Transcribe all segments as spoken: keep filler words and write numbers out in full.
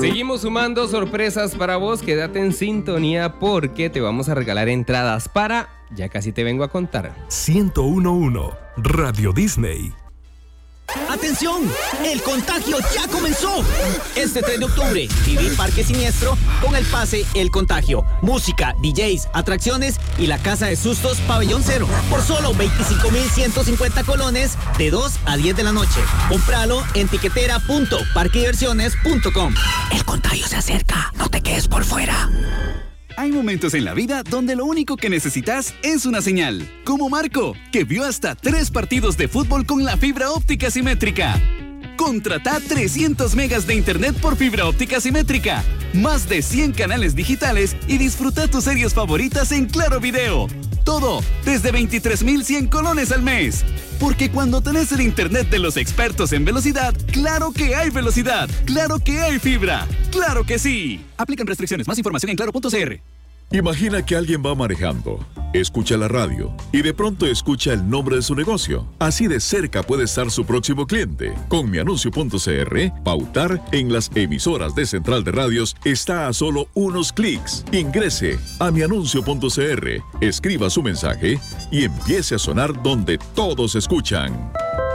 Seguimos sumando sorpresas para vos. Quédate en sintonía porque te vamos a regalar entradas para Ya Casi Te Vengo a Contar. ciento uno punto uno Radio Disney. ¡Atención! ¡El contagio ya comenzó! Este tres de octubre, viví Parque Siniestro con el pase El Contagio. Música, D Js, atracciones y la Casa de Sustos Pabellón Cero. Por solo veinticinco mil ciento cincuenta colones de dos a diez de la noche. Cómpralo en tiquetera punto parque diversiones punto com. El contagio se acerca, no te quedes por fuera. Hay momentos en la vida donde lo único que necesitas es una señal. Como Marco, que vio hasta tres partidos de fútbol con la fibra óptica simétrica. Contrata trescientos megas de internet por fibra óptica simétrica, más de cien canales digitales y disfruta tus series favoritas en Claro Video. Todo desde veintitrés mil cien colones al mes. Porque cuando tenés el internet de los expertos en velocidad, claro que hay velocidad, claro que hay fibra, claro que sí. Aplican restricciones. Más información en claro punto c r. Imagina que alguien va manejando, escucha la radio y de pronto escucha el nombre de su negocio. Así de cerca puede estar su próximo cliente. Con mianuncio punto c r, pautar en las emisoras de Central de Radios está a solo unos clics. Ingrese a mianuncio punto c r, escriba su mensaje y empiece a sonar donde todos escuchan.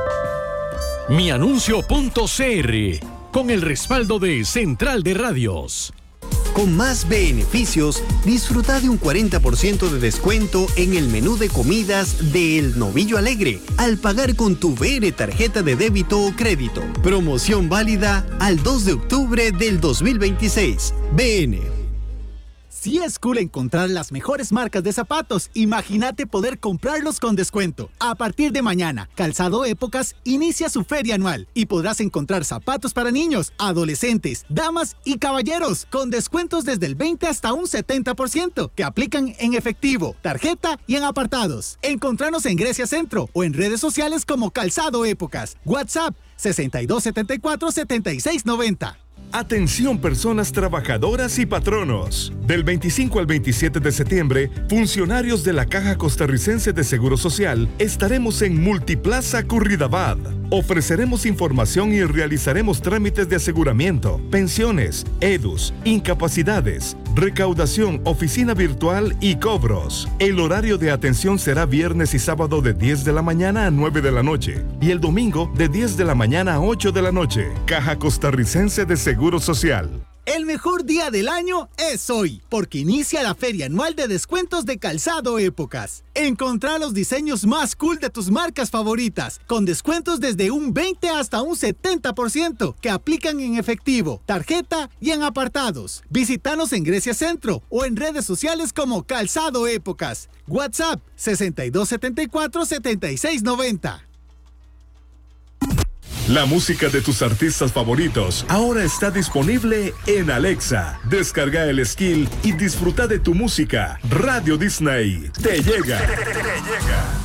mianuncio punto c r, con el respaldo de Central de Radios. Con más beneficios, disfruta de un cuarenta por ciento de descuento en el menú de comidas de El Novillo Alegre al pagar con tu B N tarjeta de débito o crédito. Promoción válida al dos de octubre del dos mil veintiséis. B N. Si es cool encontrar las mejores marcas de zapatos, imagínate poder comprarlos con descuento. A partir de mañana, Calzado Épocas inicia su feria anual y podrás encontrar zapatos para niños, adolescentes, damas y caballeros con descuentos desde el veinte hasta un setenta por ciento que aplican en efectivo, tarjeta y en apartados. Encontranos en Grecia Centro o en redes sociales como Calzado Épocas. WhatsApp sesenta y dos setenta y cuatro setenta y seis noventa. Atención personas trabajadoras y patronos. Del veinticinco al veintisiete de septiembre, funcionarios de la Caja Costarricense de Seguro Social estaremos en Multiplaza Curridabat. Ofreceremos información y realizaremos trámites de aseguramiento, pensiones, edus, incapacidades, recaudación, oficina virtual y cobros. El horario de atención será viernes y sábado de diez de la mañana a nueve de la noche y el domingo de diez de la mañana a ocho de la noche. Caja Costarricense de Seguro Social. El mejor día del año es hoy, porque inicia la feria anual de descuentos de Calzado Épocas. Encontrá los diseños más cool de tus marcas favoritas, con descuentos desde un veinte hasta un setenta por ciento que aplican en efectivo, tarjeta y en apartados. Visítanos en Grecia Centro o en redes sociales como Calzado Épocas. WhatsApp sesenta y dos setenta y cuatro setenta y seis noventa. La música de tus artistas favoritos ahora está disponible en Alexa. Descarga el skill y disfruta de tu música. Radio Disney te llega. Te llega.